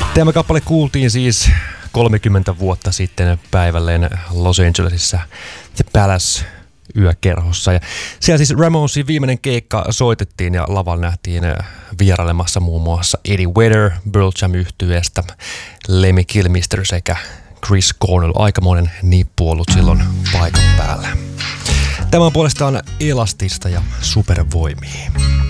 Tämä kappale kuultiin siis 30 vuotta sitten päivälleen Los Angelesissa The Palace yökerhossa. Ja siellä siis Ramonesin viimeinen keikka soitettiin ja lavalla nähtiin vierailemassa muun muassa Eddie Vedder, Pearl Jam -yhtyeestä, Lemmy Kilmister sekä Chris Cornell. Aikamoinen nippu ollut silloin paikan päällä. Tämä on puolestaan elastista ja supervoimia.